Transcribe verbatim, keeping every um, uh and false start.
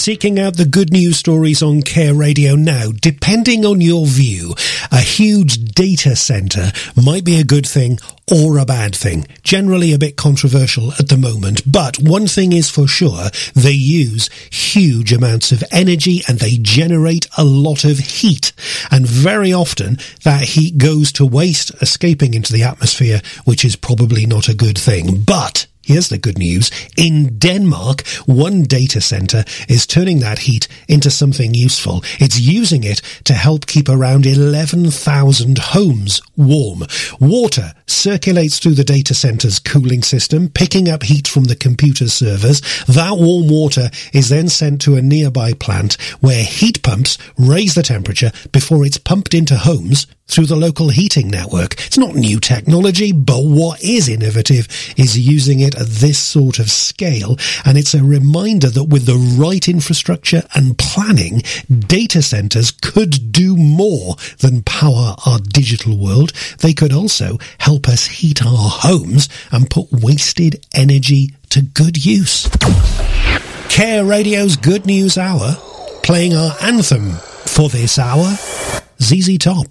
seeking out the good news stories on Care Radio now. Depending on your view, a huge data centre might be a good thing or a bad thing. Generally a bit controversial at the moment, but one thing is for sure, they use huge amounts of energy and they generate a lot of heat. And very often that heat goes to waste, escaping into the atmosphere, which is probably not a good thing. But here's the good news. In Denmark, one data center is turning that heat into something useful. It's using it to help keep around eleven thousand homes warm. Water circulates through the data center's cooling system, picking up heat from the computer servers. That warm water is then sent to a nearby plant where heat pumps raise the temperature before it's pumped into homes through the local heating network. It's not new technology, but what is innovative is using it at this sort of scale, and it's a reminder that with the right infrastructure and planning, data centers could do more than power our digital world. They could also help us heat our homes and put wasted energy to good use. Care Radio's Good News Hour, playing our anthem for this hour, Z Z Top.